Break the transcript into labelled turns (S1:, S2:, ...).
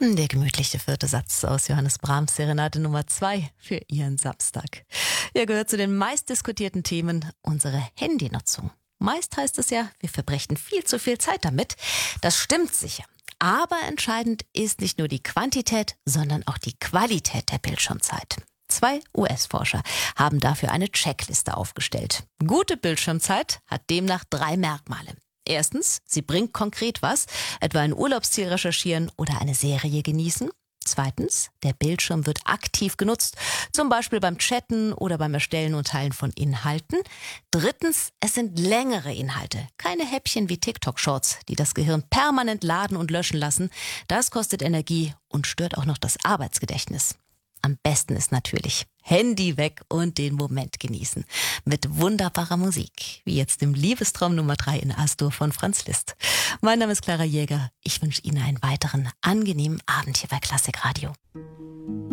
S1: Der gemütliche vierte Satz aus Johannes Brahms Serenade Nummer 2 für Ihren Samstag. Er gehört zu den meistdiskutierten Themen unsere Handynutzung. Meist heißt es ja, wir verbrechen viel zu viel Zeit damit. Das stimmt sicher. Aber entscheidend ist nicht nur die Quantität, sondern auch die Qualität der Bildschirmzeit. 2 US-Forscher haben dafür eine Checkliste aufgestellt. Gute Bildschirmzeit hat demnach 3 Merkmale. Erstens, sie bringt konkret was, etwa ein Urlaubsziel recherchieren oder eine Serie genießen. Zweitens, der Bildschirm wird aktiv genutzt, zum Beispiel beim Chatten oder beim Erstellen und Teilen von Inhalten. Drittens, es sind längere Inhalte, keine Häppchen wie TikTok-Shorts, die das Gehirn permanent laden und löschen lassen. Das kostet Energie und stört auch noch das Arbeitsgedächtnis. Am besten ist natürlich Handy weg und den Moment genießen. Mit wunderbarer Musik, wie jetzt im Liebestraum Nummer 3 in Astor von Franz Liszt. Mein Name ist Clara Jäger. Ich wünsche Ihnen einen weiteren angenehmen Abend hier bei Klassikradio.